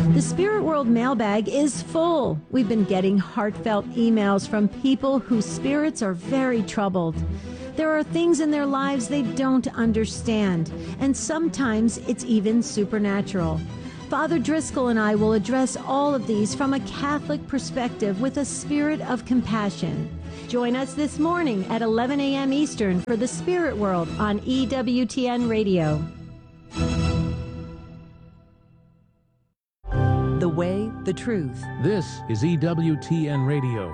The Spirit World mailbag is full. We've been getting heartfelt emails from people whose spirits are very troubled. There are things in their lives they don't understand, and sometimes it's even supernatural. Father Driscoll and I will address all of these from a Catholic perspective with a spirit of compassion. Join us this morning at 11 a.m. Eastern for The Spirit World on EWTN Radio. The way, the truth. This is EWTN Radio.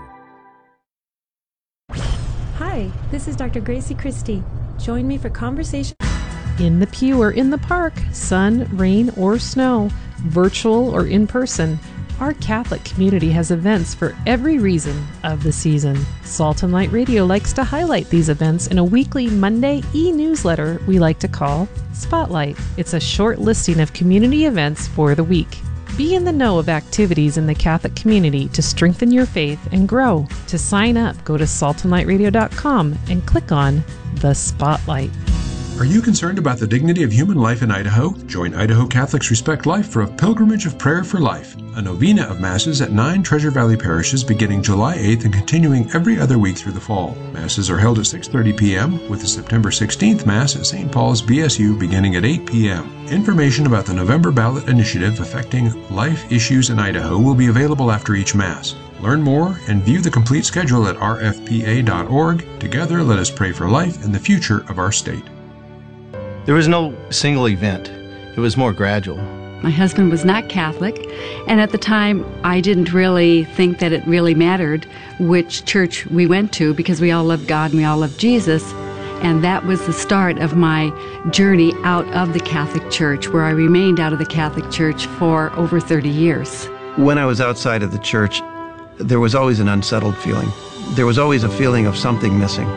Hi, this is Dr. Gracie Christie. Join me for conversation. In the pew or in the park, sun, rain, or snow, virtual or in person, our Catholic community has events for every reason of the season. Salt and Light Radio likes to highlight these events in a weekly Monday e-newsletter we like to call Spotlight. It's a short listing of community events for the week. Be in the know of activities in the Catholic community to strengthen your faith and grow. To sign up, go to saltandlightradio.com and click on the Spotlight. Are you concerned about the dignity of human life in Idaho? Join Idaho Catholics Respect Life for a pilgrimage of prayer for life, a novena of Masses at 9 Treasure Valley parishes beginning July 8th and continuing every other week through the fall. Masses are held at 6:30 p.m. with the September 16th Mass at St. Paul's BSU beginning at 8 p.m. Information about the November ballot initiative affecting life issues in Idaho will be available after each Mass. Learn more and view the complete schedule at rfpa.org. Together, let us pray for life and the future of our state. There was no single event. It was more gradual. My husband was not Catholic, and at the time I didn't really think that it really mattered which church we went to because we all loved God and we all loved Jesus. And that was the start of my journey out of the Catholic Church, where I remained out of the Catholic Church for over 30 years. When I was outside of the church, there was always an unsettled feeling. There was always a feeling of something missing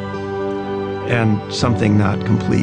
and something not complete.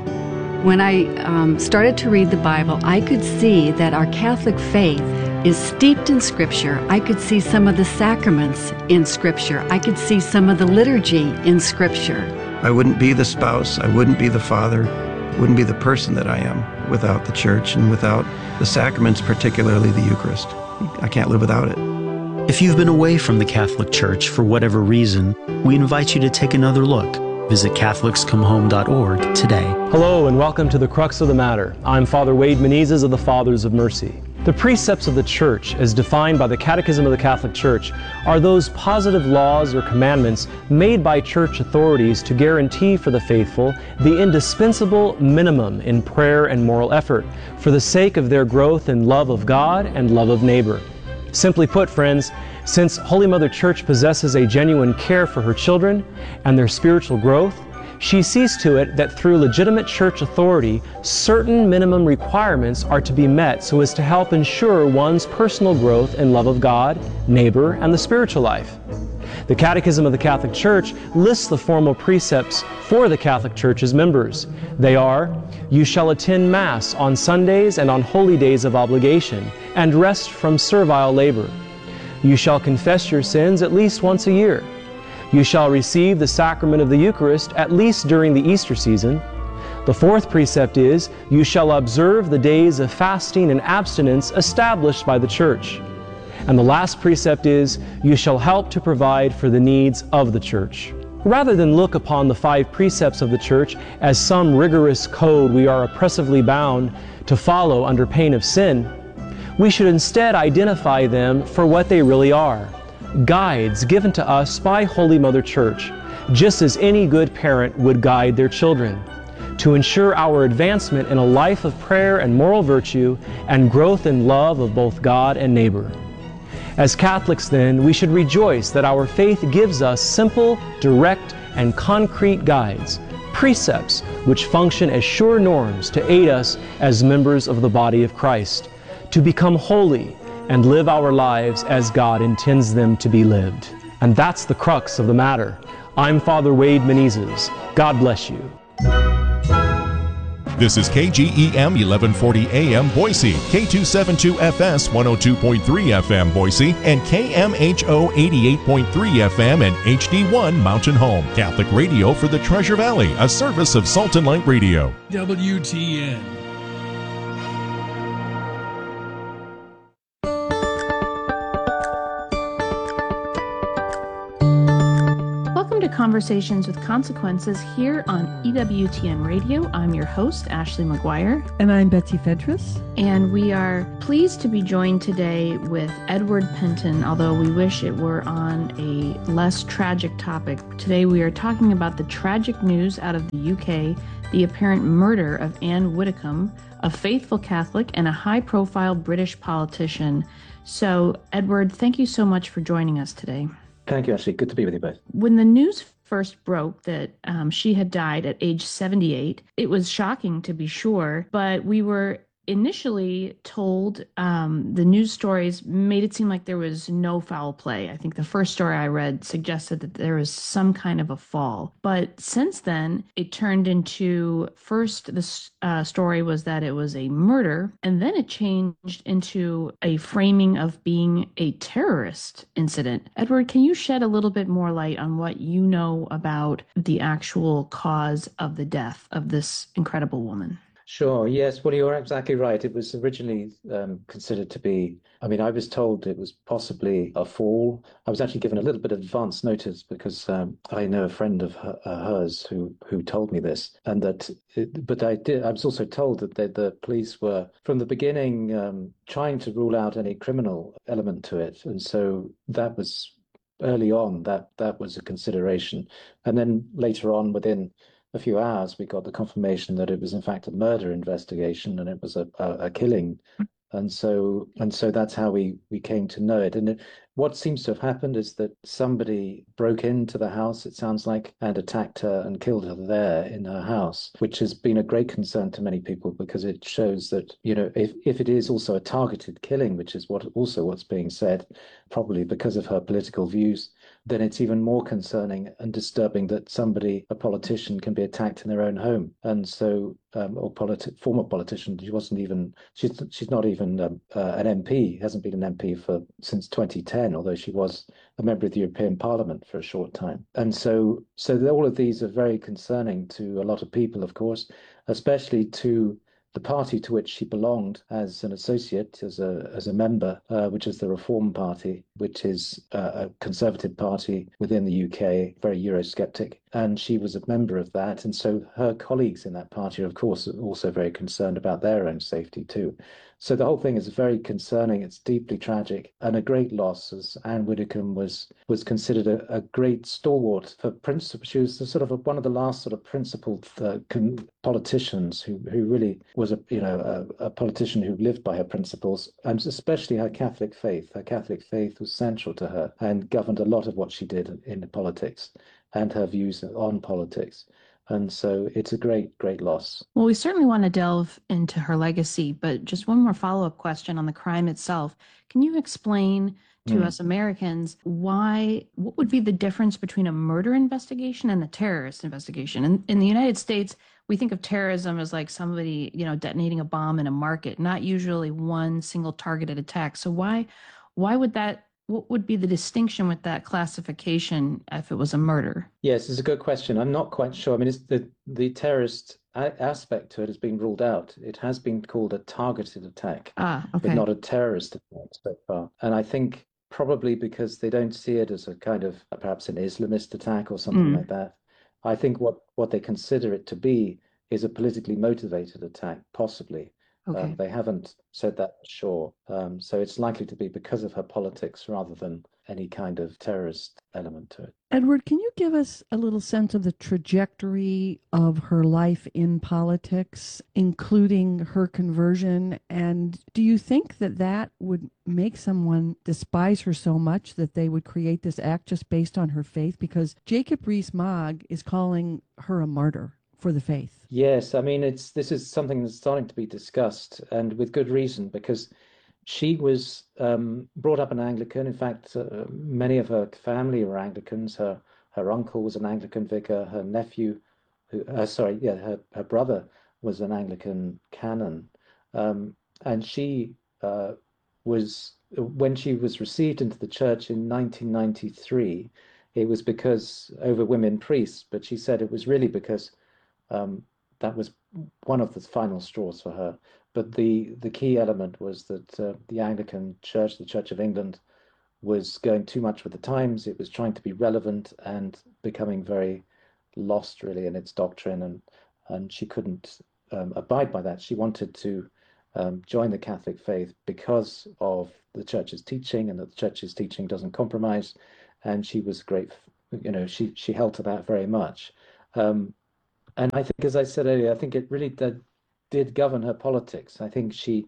When I started to read the Bible, I could see that our Catholic faith is steeped in Scripture. I could see some of the sacraments in Scripture. I could see some of the liturgy in Scripture. I wouldn't be the spouse, I wouldn't be the father, wouldn't be the person that I am without the church and without the sacraments, particularly the Eucharist. I can't live without it. If you've been away from the Catholic Church for whatever reason, we invite you to take another look. Visit CatholicsComeHome.org today. Hello and welcome to The Crux of the Matter. I'm Father Wade Menezes of the Fathers of Mercy. The precepts of the Church, as defined by the Catechism of the Catholic Church, are those positive laws or commandments made by Church authorities to guarantee for the faithful the indispensable minimum in prayer and moral effort for the sake of their growth in love of God and love of neighbor. Simply put, friends, since Holy Mother Church possesses a genuine care for her children and their spiritual growth, she sees to it that through legitimate church authority, certain minimum requirements are to be met so as to help ensure one's personal growth in love of God, neighbor, and the spiritual life. The Catechism of the Catholic Church lists the formal precepts for the Catholic Church's members. They are, you shall attend Mass on Sundays and on holy days of obligation, and rest from servile labor. You shall confess your sins at least once a year. You shall receive the sacrament of the Eucharist at least during the Easter season. The fourth precept is, you shall observe the days of fasting and abstinence established by the Church. And the last precept is, you shall help to provide for the needs of the Church. Rather than look upon the 5 precepts of the Church as some rigorous code we are oppressively bound to follow under pain of sin, we should instead identify them for what they really are, guides given to us by Holy Mother Church, just as any good parent would guide their children, to ensure our advancement in a life of prayer and moral virtue and growth in love of both God and neighbor. As Catholics, then, we should rejoice that our faith gives us simple, direct, and concrete guides, precepts which function as sure norms to aid us as members of the body of Christ, to become holy and live our lives as God intends them to be lived. And that's the crux of the matter. I'm Father Wade Menezes. God bless you. This is KGEM 1140 AM Boise, K272FS 102.3 FM Boise, and KMHO 88.3 FM and HD1 Mountain Home. Catholic radio for the Treasure Valley, a service of Salt and Light Radio. WTN. to Conversations with Consequences here on EWTN Radio. I'm your host, Ashley McGuire. And I'm Betsy Fedris. And we are pleased to be joined today with Edward Pentin, although we wish it were on a less tragic topic. Today we are talking about the tragic news out of the UK, the apparent murder of Anne Widdecombe, a faithful Catholic and a high-profile British politician. So, Edward, thank you so much for joining us today. Thank you, Ashley. Good to be with you both. When the news first broke that she had died at age 78, it was shocking to be sure, but we were initially told the news stories made it seem like there was no foul play. I think the first story I read suggested that there was some kind of a fall. But since then, it turned into, first the story was that it was a murder, and then it changed into a framing of being a terrorist incident. Edward, can you shed a little bit more light on what you know about the actual cause of the death of this incredible woman? Sure. Yes. Well, you're exactly right. It was originally considered to be, I was told it was possibly a fall. I was actually given a little bit of advance notice because I know a friend of hers who told me this, and that, I was also told that the police were from the beginning trying to rule out any criminal element to it. And so that was early on, that was a consideration. And then later on, within a few hours, we got the confirmation that it was in fact a murder investigation and it was a killing. And so that's how we came to know it. And what seems to have happened is that somebody broke into the house, it sounds like, and attacked her and killed her there in her house, which has been a great concern to many people because it shows that, if it is also a targeted killing, which is what's being said, probably because of her political views, then it's even more concerning and disturbing that a politician can be attacked in their own home. And so, former politician, she's not even an MP, hasn't been an MP since 2010, although she was a member of the European Parliament for a short time. And so all of these are very concerning to a lot of people, of course, especially to the party to which she belonged as an associate, as a member, which is the Reform Party, which is a conservative party within the UK, very Eurosceptic. And she was a member of that. And so her colleagues in that party are, of course, also very concerned about their own safety too. So the whole thing is very concerning. It's deeply tragic and a great loss, as Anne Widdecombe was considered a great stalwart for principle. She was one of the last sort of principled politicians who really was a politician who lived by her principles, and especially her Catholic faith. Her Catholic faith was central to her and governed a lot of what she did in politics and her views on politics. And so it's a great, great loss. Well, we certainly want to delve into her legacy, but just one more follow-up question on the crime itself. Can you explain to us Americans what would be the difference between a murder investigation and a terrorist investigation? In the United States, we think of terrorism as like somebody, detonating a bomb in a market, not usually one single targeted attack. So why would that? What would be the distinction with that classification if it was a murder? Yes, it's a good question. I'm not quite sure. It's the terrorist aspect to it has been ruled out. It has been called a targeted attack, okay, but not a terrorist attack so far. And I think probably because they don't see it as a kind of perhaps an Islamist attack or something like that. I think what they consider it to be is a politically motivated attack, possibly. Okay. They haven't said that for sure. So it's likely to be because of her politics rather than any kind of terrorist element to it. Edward, can you give us a little sense of the trajectory of her life in politics, including her conversion? And do you think that would make someone despise her so much that they would create this act just based on her faith? Because Jacob Rees-Mogg is calling her a martyr for the faith. Yes, this is something that's starting to be discussed, and with good reason, because she was brought up an Anglican. In fact, many of her family were Anglicans. Her uncle was an Anglican vicar. Her nephew, her brother was an Anglican canon, and she was, when she was received into the church in 1993, it was because over women priests, but she said it was really because that was one of the final straws for her. But the key element was that the Anglican Church, the Church of England, was going too much with the times. It was trying to be relevant and becoming very lost, really, in its doctrine, and she couldn't abide by that. She wanted to join the Catholic faith because of the Church's teaching, and that the Church's teaching doesn't compromise. And she was great, she held to that very much. And I think, as I said earlier, I think it really did govern her politics. I think she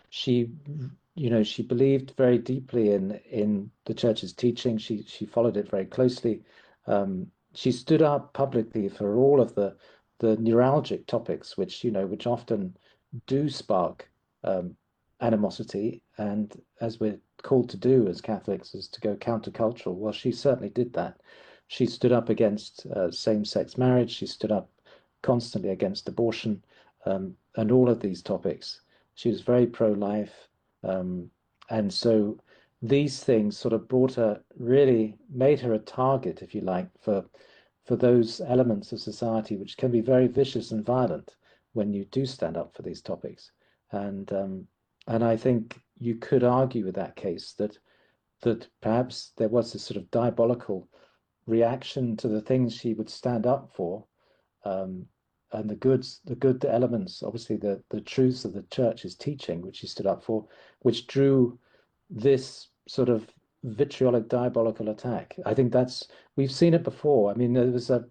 believed very deeply in the Church's teaching. She followed it very closely. She stood up publicly for all of the neuralgic topics, which often do spark animosity, and as we're called to do as Catholics, is to go countercultural. Well, she certainly did that. She stood up against same-sex marriage. She stood up constantly against abortion, and all of these topics. She was very pro-life, and so these things sort of made her a target, if you like, for those elements of society which can be very vicious and violent when you do stand up for these topics. And I think you could argue with that case that perhaps there was this sort of diabolical reaction to the things she would stand up for, and the good elements, obviously the truths of the Church's teaching, which she stood up for, which drew this sort of vitriolic, diabolical attack. I think we've seen it before. I mean, there was a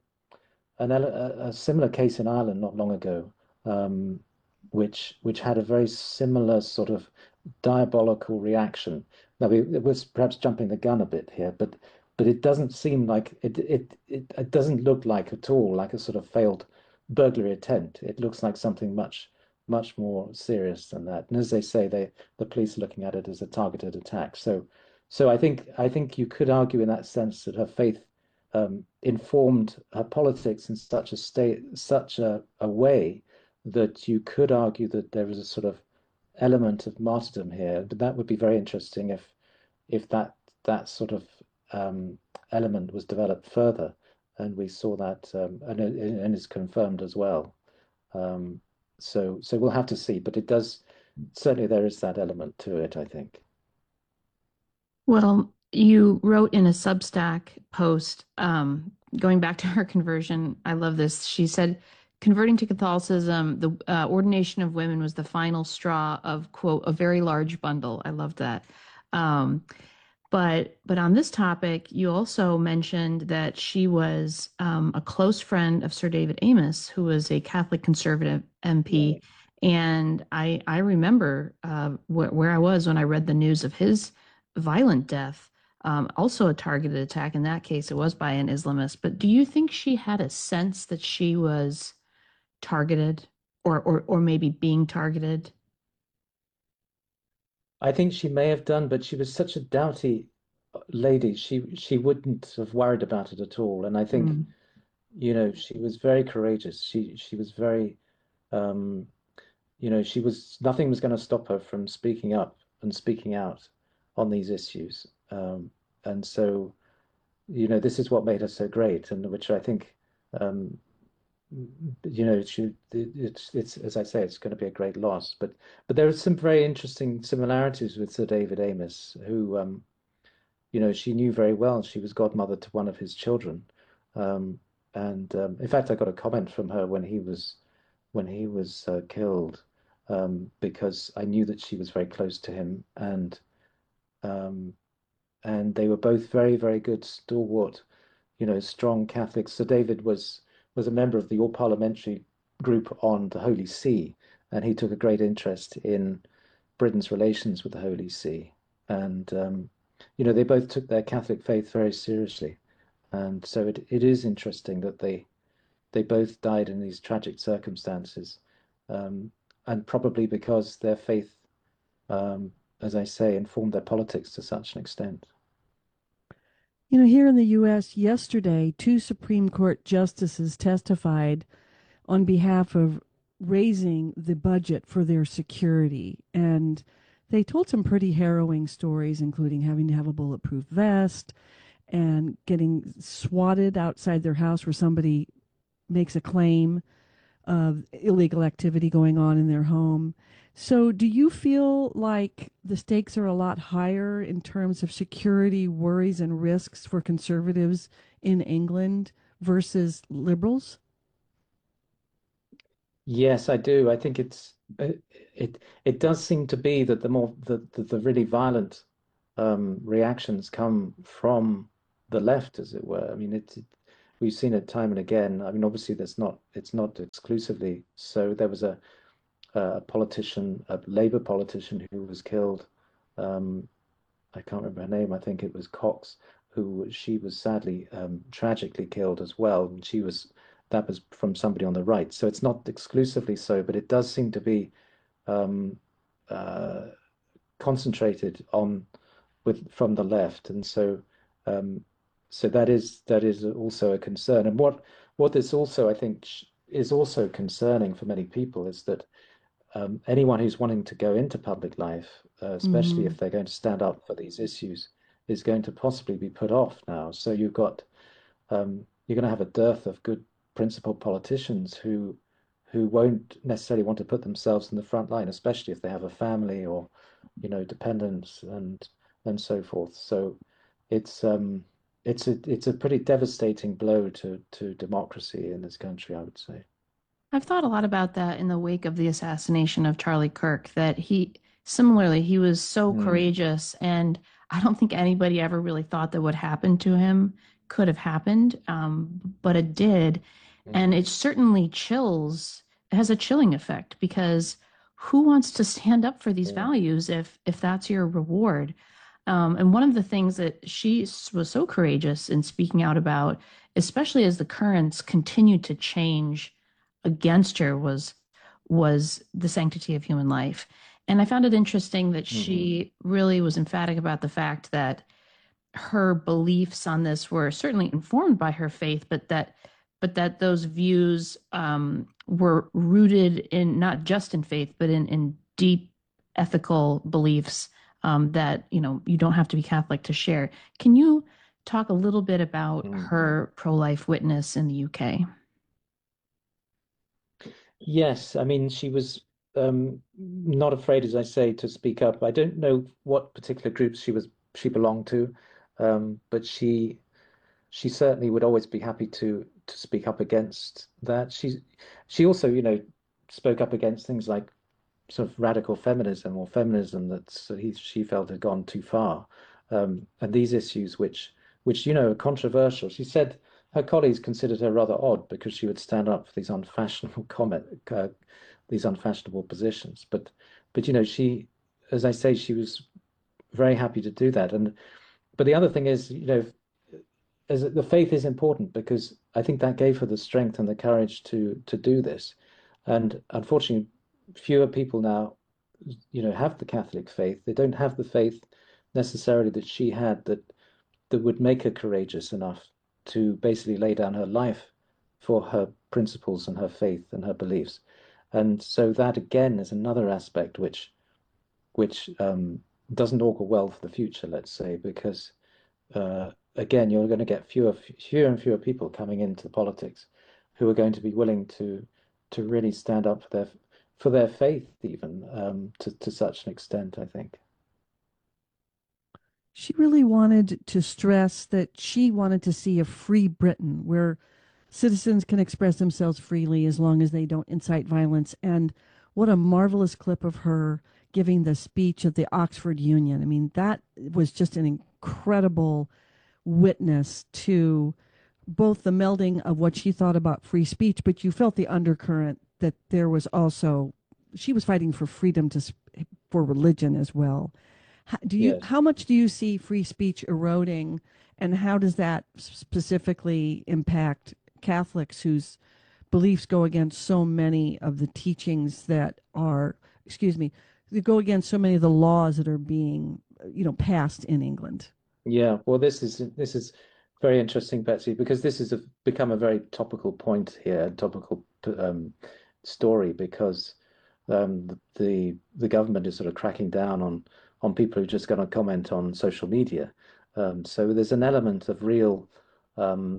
similar case in Ireland not long ago, which had a very similar sort of diabolical reaction. Now, it was perhaps jumping the gun a bit here, but it doesn't seem like it doesn't look like at all like a sort of failed burglary attempt. It looks like something much more serious than that. And as they say, the police are looking at it as a targeted attack. So I think you could argue in that sense that her faith informed her politics in such a way that you could argue that there was a sort of element of martyrdom here. But that would be very interesting if that sort of element was developed further, and we saw that, and is confirmed as well. So we'll have to see, but certainly there is that element to it, I think. Well, you wrote in a Substack post, going back to her conversion. I love this. She said, converting to Catholicism, the ordination of women was the final straw of, quote, a very large bundle. I love that. But on this topic, you also mentioned that she was a close friend of Sir David Amess, who was a Catholic conservative MP. And I remember where I was when I read the news of his violent death, also a targeted attack. In that case, it was by an Islamist. But do you think she had a sense that she was targeted or maybe being targeted? I think she may have done, but she was such a doughty lady. She wouldn't have worried about it at all. And I think, she was very courageous. She was very, nothing was going to stop her from speaking up and speaking out on these issues. And so, this is what made her so great, and which I think, it's as I say, it's going to be a great loss. But there are some very interesting similarities with Sir David Amess, who, she knew very well. She was godmother to one of his children, and in fact, I got a comment from her when he was killed, because I knew that she was very close to him, and they were both very, very good, stalwart, strong Catholics. Sir David was a member of the All-Parliamentary Group on the Holy See, and he took a great interest in Britain's relations with the Holy See. And, they both took their Catholic faith very seriously. And so it is interesting that they both died in these tragic circumstances, and probably because their faith, as I say, informed their politics to such an extent. Here in the U.S. yesterday, 2 Supreme Court justices testified on behalf of raising the budget for their security. And they told some pretty harrowing stories, including having to have a bulletproof vest and getting swatted outside their house where somebody makes a claim of illegal activity going on in their home. So, do you feel like the stakes are a lot higher in terms of security worries and risks for conservatives in England versus liberals? Yes, I do. I think it does seem to be that the really violent reactions come from the left, as it were. I mean, we've seen it time and again. I mean, obviously, it's not exclusively so. There was a politician, a Labour politician, who was killed. Um, I can't remember her name. I think it was Cox, she was sadly tragically killed as well. And that was from somebody on the right. So it's not exclusively so, but it does seem to be um, uh, concentrated on from the left, and um, so that is also a concern. And what this also, I think, is also concerning for many people is that anyone who's wanting to go into public life, especially if they're going to stand up for these issues, is going to possibly be put off now. So you're going to have a dearth of good principled politicians who won't necessarily want to put themselves in the front line, especially if they have a family or, dependents and so forth. So it's a pretty devastating blow to democracy in this country, I would say. I've thought a lot about that in the wake of the assassination of Charlie Kirk, that similarly, he was so courageous, and I don't think anybody ever really thought that what happened to him could have happened, but it did. And it certainly it has a chilling effect, because who wants to stand up for these values if that's your reward? And one of the things that she was so courageous in speaking out about, especially as the currents continued to change against her, was the sanctity of human life. And I found it interesting that she really was emphatic about the fact that her beliefs on this were certainly informed by her faith, but that those views were rooted in not just in faith, but in deep ethical beliefs that you don't have to be Catholic to share. Can you talk a little bit about her pro-life witness in the UK? Yes, I mean, she was not afraid, as I say, to speak up. I don't know what particular groups she belonged to, but she certainly would always be happy to speak up against that. She also, spoke up against things like sort of radical feminism, or feminism that she felt had gone too far, and these issues which are controversial. She said her colleagues considered her rather odd because she would stand up for these these unfashionable positions. But she, as I say, she was very happy to do that. But the other thing is, as the faith is important, because I think that gave her the strength and the courage to do this. And unfortunately, fewer people now, have the Catholic faith. They don't have the faith necessarily that she had, that would make her courageous enough to basically lay down her life for her principles and her faith and her beliefs. And so that again is another aspect which doesn't augur well for the future, let's say, because again, you're going to get fewer and fewer people coming into politics who are going to be willing to really stand up for their faith, even to such an extent, I think. She really wanted to stress that she wanted to see a free Britain where citizens can express themselves freely as long as they don't incite violence. And what a marvelous clip of her giving the speech at the Oxford Union. I mean, that was just an incredible witness to both the melding of what she thought about free speech, but you felt the undercurrent that there was also, she was fighting for freedom for religion as well. How much do you see free speech eroding, and how does that specifically impact Catholics whose beliefs go against so many of the teachings that are, they go against so many of the laws that are being, passed in England? Yeah, well, this is very interesting, Betsy, because this has become a very topical point here, topical story, because the government is sort of cracking down on people who just going to comment on social media. So there's an element of real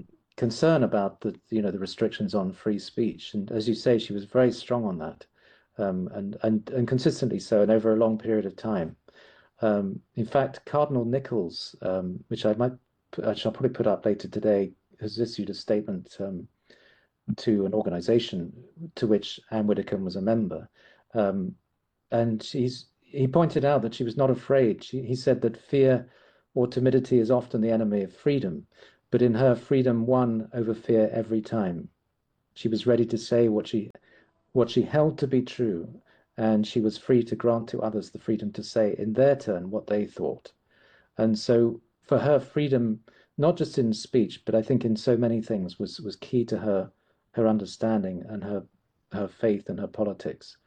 concern about the restrictions on free speech. And as you say, she was very strong on that. and consistently so, and over a long period of time. In fact, Cardinal Nichols, which I'll probably put up later today, has issued a statement to an organization to which Anne Widdecombe was a member. And he pointed out that she was not afraid. He said that fear or timidity is often the enemy of freedom, but in her, freedom won over fear every time. She was ready to say what she held to be true, and she was free to grant to others the freedom to say in their turn what they thought. And so for her, freedom, not just in speech, but I think in so many things, was key to her understanding and her faith and her politics.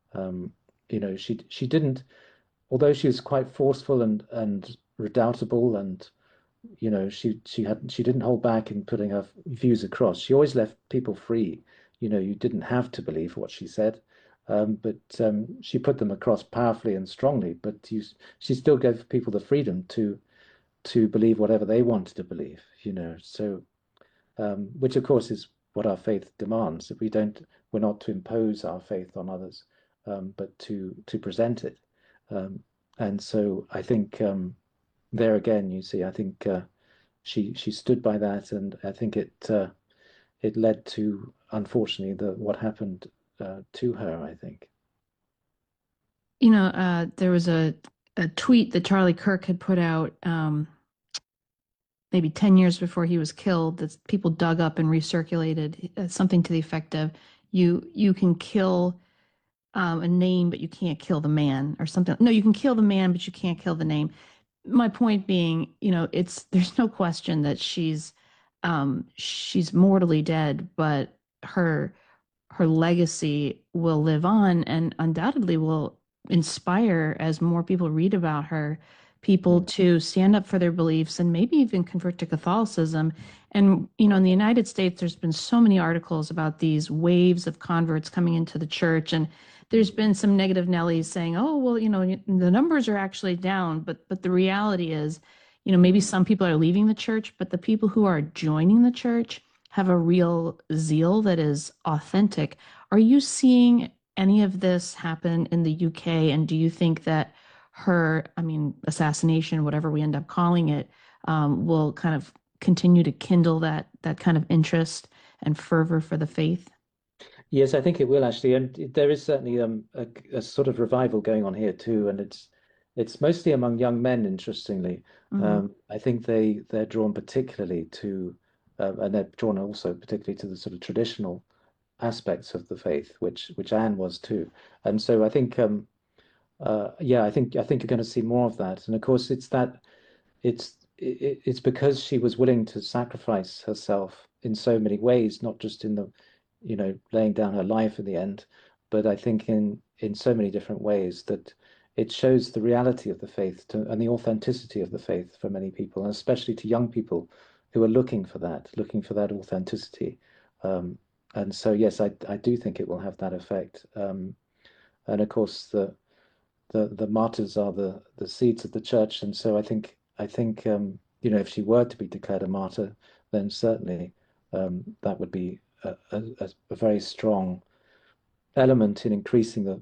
She didn't, although she was quite forceful and redoubtable, and she didn't hold back in putting her views across. She always left people free. You didn't have to believe what she said, but she put them across powerfully and strongly. But she still gave people the freedom to believe whatever they wanted to believe. So which of course is what our faith demands. That we're not to impose our faith on others, but to present it. And so I think there again, you see, I think she stood by that, and I think it led to, unfortunately, what happened to her, I think. There was a tweet that Charlie Kirk had put out maybe 10 years before he was killed that people dug up and recirculated, something to the effect of, you can kill a name, but you can't kill the man, or something. No, you can kill the man, but you can't kill the name. My point being, there's no question that she's mortally dead, but her legacy will live on, and undoubtedly will inspire, as more people read about her, people to stand up for their beliefs and maybe even convert to Catholicism. And, in the United States, there's been so many articles about these waves of converts coming into the church. And there's been some negative Nellies saying, oh, well, the numbers are actually down. But the reality is, maybe some people are leaving the church, but the people who are joining the church have a real zeal that is authentic. Are you seeing any of this happen in the UK? And do you think that her, assassination, whatever we end up calling it, will kind of continue to kindle that kind of interest and fervor for the faith? Yes, I think it will, actually. And there is certainly a sort of revival going on here too. And it's mostly among young men, interestingly. Mm-hmm. I think they're drawn particularly to, and they're drawn also particularly to the sort of traditional aspects of the faith, which Anne was too. And so I think, I think you're going to see more of that. And of course, it's because she was willing to sacrifice herself in so many ways, not just in the, laying down her life in the end, but I think in so many different ways that it shows the reality of the faith and the authenticity of the faith for many people, and especially to young people who are looking for that authenticity. And so, yes, I do think it will have that effect. And of course, the martyrs are the seeds of the church, and so I think if she were to be declared a martyr, then certainly that would be a very strong element in increasing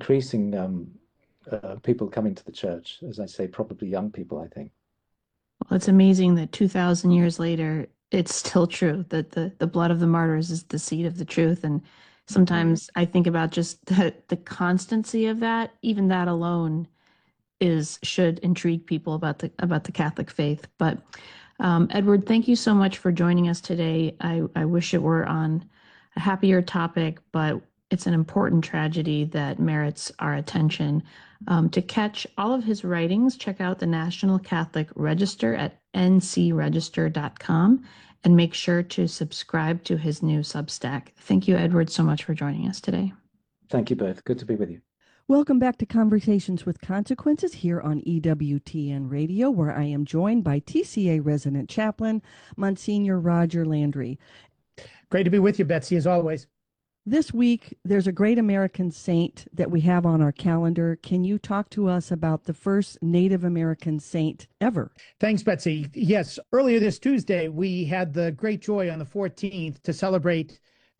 people coming to the church. As I say, probably young people, I think. Well, it's amazing that 2,000 years later, it's still true that the blood of the martyrs is the seed of the truth. And sometimes I think about just the constancy of that. Even that alone should intrigue people about the Catholic faith. But Edward, thank you so much for joining us today. I wish it were on a happier topic, but it's an important tragedy that merits our attention. To catch all of his writings, check out the National Catholic Register at ncregister.com and make sure to subscribe to his new Substack. Thank you, Edward, so much for joining us today. Thank you both. Good to be with you. Welcome back to Conversations with Consequences here on EWTN Radio, where I am joined by TCA resident chaplain, Monsignor Roger Landry. Great to be with you, Betsy, as always. This week, there's a great American saint that we have on our calendar. Can you talk to us about the first Native American saint ever? Thanks, Betsy. Yes, earlier this Tuesday, we had the great joy on the 14th to celebrate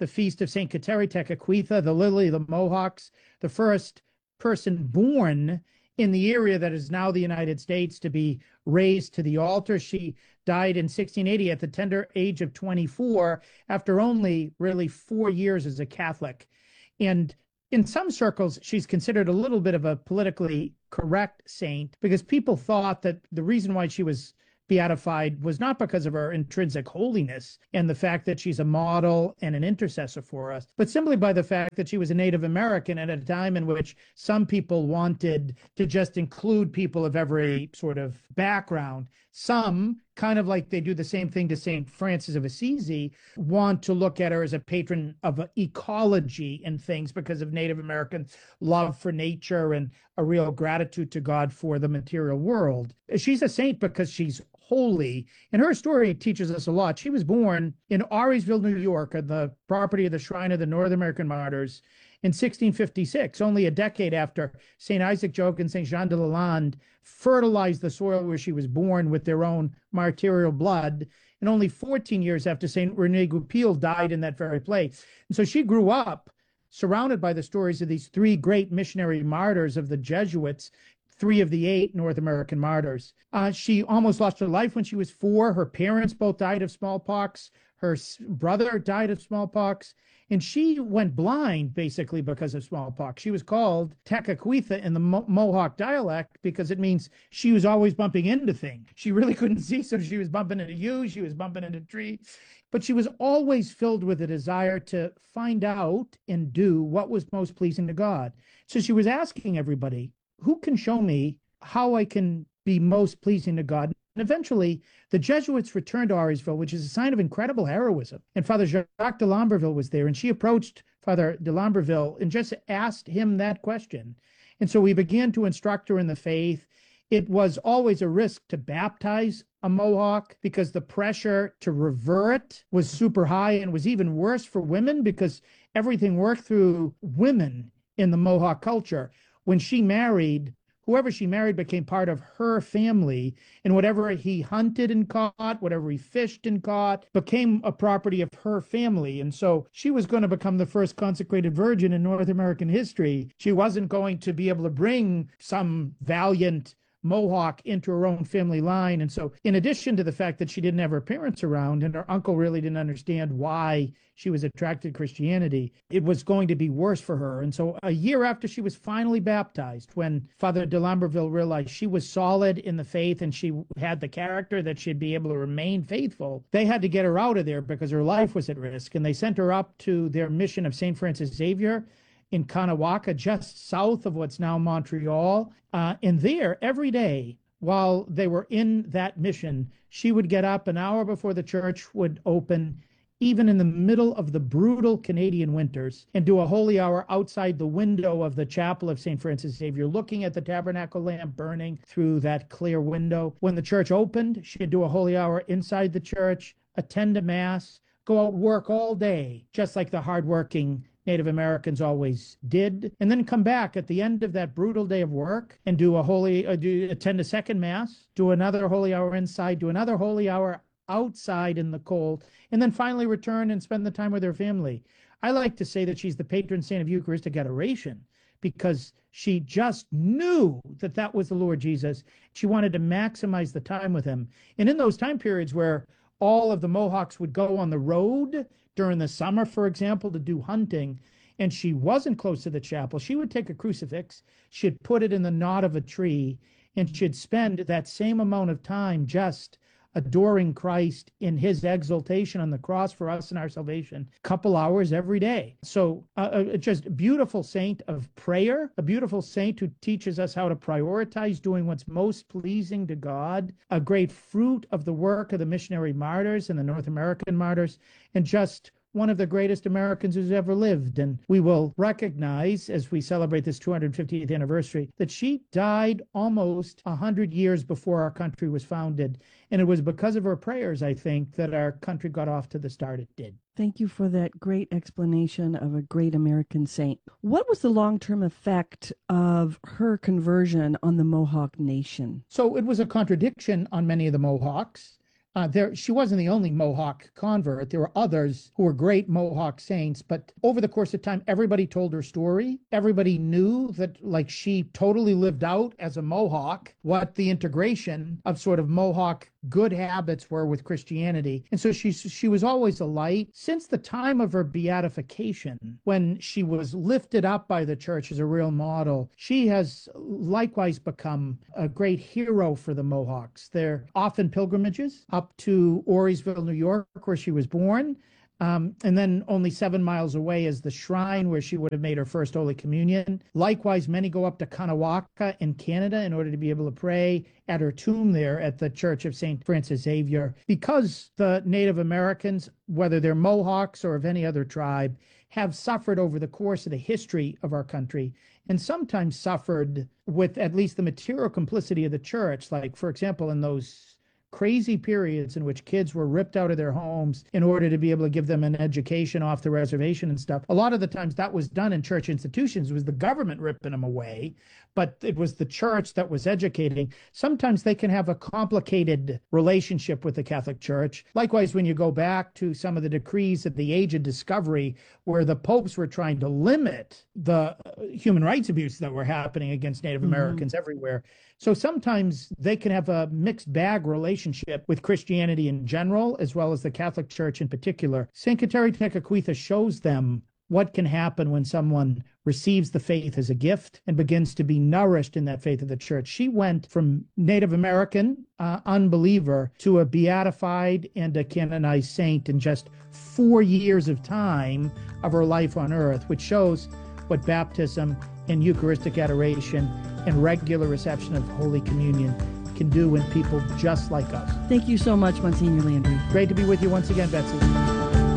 the feast of St. Kateri Tekakwitha, the Lily of the Mohawks, the first person born in the area that is now the United States to be raised to the altar. She died in 1680 at the tender age of 24 after only really 4 years as a Catholic. And in some circles, she's considered a little bit of a politically correct saint because people thought that the reason why she was beatified was not because of her intrinsic holiness and the fact that she's a model and an intercessor for us, but simply by the fact that she was a Native American at a time in which some people wanted to just include people of every sort of background. Some, kind of like they do the same thing to St. Francis of Assisi, want to look at her as a patron of ecology and things because of Native Americans' love for nature and a real gratitude to God for the material world. She's a saint because she's holy, and her story teaches us a lot. She was born in Auriesville, New York, on the property of the Shrine of the North American Martyrs in 1656, only a decade after St. Isaac Jogues and St. Jean de Lalande fertilized the soil where she was born with their own martyrial blood, and only 14 years after St. René Goupil died in that very place. And so she grew up surrounded by the stories of these three great missionary martyrs of the Jesuits, 3 of the 8 North American martyrs. She almost lost her life when she was 4. Her parents both died of smallpox. Her brother died of smallpox. And she went blind basically because of smallpox. She was called Tekakwitha in the Mohawk dialect because it means she was always bumping into things. She really couldn't see, so she was bumping into you, she was bumping into trees. But she was always filled with a desire to find out and do what was most pleasing to God. So she was asking everybody, who can show me how I can be most pleasing to God? And eventually, the Jesuits returned to Auriesville, which is a sign of incredible heroism. And Father Jacques de Lamberville was there, and she approached Father de Lamberville and just asked him that question. And so we began to instruct her in the faith. It was always a risk to baptize a Mohawk because the pressure to revert was super high, and was even worse for women because everything worked through women in the Mohawk culture. When she married, whoever she married became part of her family, and whatever he hunted and caught, whatever he fished and caught, became a property of her family. And so she was going to become the first consecrated virgin in North American history. She wasn't going to be able to bring some valiant Mohawk into her own family line. And so in addition to the fact that she didn't have her parents around and her uncle really didn't understand why she was attracted to Christianity, it was going to be worse for her. And so a year after she was finally baptized, when Father de Lamberville realized she was solid in the faith and she had the character that she'd be able to remain faithful, they had to get her out of there because her life was at risk. And they sent her up to their mission of St. Francis Xavier in Kanawaka, just south of what's now Montreal. And there, every day, while they were in that mission, she would get up an hour before the church would open, even in the middle of the brutal Canadian winters, and do a holy hour outside the window of the chapel of St. Francis Xavier, looking at the tabernacle lamp burning through that clear window. When the church opened, she'd do a holy hour inside the church, attend a mass, go out work all day, just like the hardworking Native Americans always did, and then come back at the end of that brutal day of work and attend a second mass, do another holy hour inside, do another holy hour outside in the cold, and then finally return and spend the time with their family. I like to say that she's the patron saint of Eucharistic adoration because she just knew that that was the Lord Jesus. She wanted to maximize the time with him. And in those time periods where all of the Mohawks would go on the road during the summer, for example, to do hunting, and she wasn't close to the chapel, she would take a crucifix, she'd put it in the knot of a tree, and she'd spend that same amount of time just adoring Christ in his exaltation on the cross for us and our salvation, a couple hours every day. So just a beautiful saint of prayer, a beautiful saint who teaches us how to prioritize doing what's most pleasing to God, a great fruit of the work of the missionary martyrs and the North American martyrs, and just one of the greatest Americans who's ever lived. And we will recognize, as we celebrate this 250th anniversary, that she died almost 100 years before our country was founded. And it was because of her prayers, I think, that our country got off to the start it did. Thank you for that great explanation of a great American saint. What was the long-term effect of her conversion on the Mohawk Nation? So it was a contradiction on many of the Mohawks. She wasn't the only Mohawk convert. There were others who were great Mohawk saints, but over the course of time, everybody told her story. Everybody knew that, like, she totally lived out as a Mohawk what the integration of sort of Mohawk good habits were with Christianity. And so she was always a light. Since the time of her beatification, when she was lifted up by the church as a real model, she has likewise become a great hero for the Mohawks. There are often pilgrimages up to Auriesville, New York, where she was born. And then only 7 miles away is the shrine where she would have made her first Holy Communion. Likewise, many go up to Kanawaka in Canada in order to be able to pray at her tomb there at the Church of St. Francis Xavier. Because the Native Americans, whether they're Mohawks or of any other tribe, have suffered over the course of the history of our country, and sometimes suffered with at least the material complicity of the church. Like, for example, in those crazy periods in which kids were ripped out of their homes in order to be able to give them an education off the reservation and stuff. A lot of the times that was done in church institutions. It was the government ripping them away, but it was the church that was educating. Sometimes they can have a complicated relationship with the Catholic Church. Likewise, when you go back to some of the decrees at the Age of Discovery, where the popes were trying to limit the human rights abuses that were happening against Native Americans everywhere. So sometimes they can have a mixed bag relationship with Christianity in general, as well as the Catholic Church in particular. St. Kateri Tekakwitha shows them what can happen when someone receives the faith as a gift and begins to be nourished in that faith of the church. She went from Native American unbeliever to a beatified and a canonized saint in just 4 years of time of her life on earth, which shows what baptism and Eucharistic adoration and regular reception of Holy Communion can do in people just like us. Thank you so much, Monsignor Landry. Great to be with you once again, Betsy.